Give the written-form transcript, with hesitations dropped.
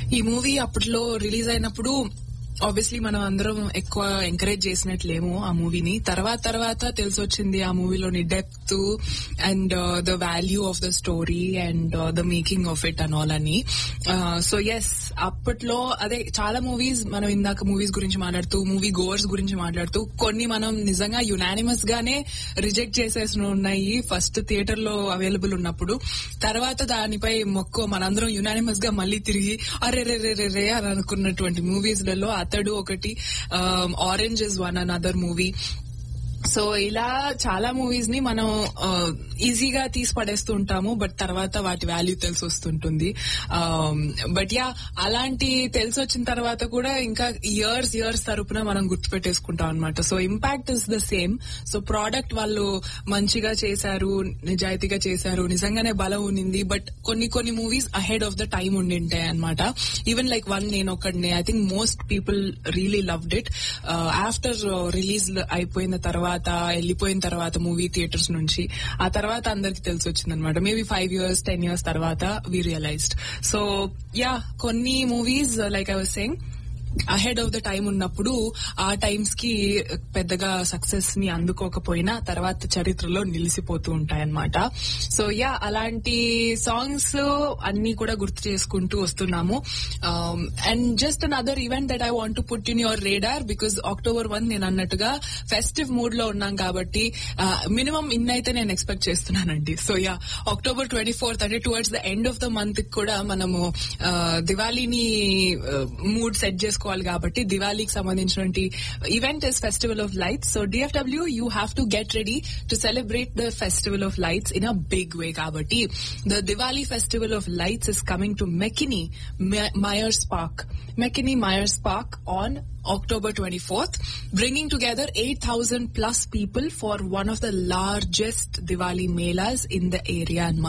ఈ మూవీ అప్పట్లో రిలీజ్ అయినప్పుడు ఆబ్వియస్లీ మనం అందరం ఎక్కువ ఎంకరేజ్ చేసినట్లేము ఆ మూవీని. తర్వాత తెలిసి వచ్చింది ఆ మూవీలోని depth and the value of the story and the making of it and all అని. సో ఎస్, అప్పట్లో అదే చాలా మూవీస్ మనం ఇందాక మూవీస్ గురించి మాట్లాడుతూ మూవీ గోవర్స్ గురించి మాట్లాడుతూ కొన్ని మనం నిజంగా యునానిమస్ గానే రిజెక్ట్ చేసేసి ఉన్నాయి ఫస్ట్ థియేటర్ లో అవైలబుల్ ఉన్నప్పుడు. తర్వాత దానిపై మనందరం యునానిమస్ గా మళ్ళీ తిరిగి అరే రే రే రే రే అని అనుకున్నటువంటి మూవీస్ లలో అతడు ఒకటి, orange is one another movie. So ఇలా చాలా మూవీస్ ని మనం ఈజీగా తీసి పడేస్తూ ఉంటాము, బట్ తర్వాత వాటి వాల్యూ తెలిసి వస్తుంటుంది. బట్ యా, అలాంటి తెలిసి వచ్చిన తర్వాత కూడా ఇంకా ఇయర్స్ తరపున మనం గుర్తుపెట్టేసుకుంటాం అనమాట. So impact is the same. So product వాళ్ళు మంచిగా చేశారు, నిజాయితీగా చేశారు, నిజంగానే బలం ఉన్నింది. బట్ కొన్ని movies ahead of the time ఉండింటాయి అనమాట. ఈవెన్ లైక్ వన్ నేను ఒకడిని, I think most people really loved it after release అయిపోయిన తర్వాత, వెళ్ళిపోయిన తర్వాత మూవీ థియేటర్స్ నుంచి. ఆ తర్వాత అందరికి తెలిసి వచ్చిందనమాట. మేబీ 5 years 10 years తర్వాత వి రియలైజ్డ్. సో యా, కొన్ని movies like I was saying ahead of the time ఉన్నప్పుడు ఆ టైమ్స్ కి పెద్దగా సక్సెస్ ని అందుకోకపోయినా తర్వాత చరిత్రలో నిలిసిపోతూ ఉంటాయన్నమాట. సో యా, అలాంటి సాంగ్స్ అన్ని కూడా గుర్తు చేసుకుంటూ వస్తున్నాము. And just another event that I want to put in your radar, because October 1 నేను అన్నట్టుగా ఫెస్టివ్ మూడ్ లో ఉన్నాం కాబట్టి మినిమం ఇన్నైతే నేను ఎక్స్పెక్ట్ చేస్తున్నానండి. సో యా, October 24th అంటే towards the end of the month కూడా మనము దివాళీని మూడ్ సెట్ చేసుకోవాలి కాబట్టి దివాళీకి సంబంధించినటువంటి event is festival of lights. So DFW, you have to get ready to celebrate the festival of lights in a big way. కాబట్టి the Diwali festival of lights is coming to McKinney Myers Park on October 24th, bringing together 8,000 plus people for one of the largest Diwali melas in the area.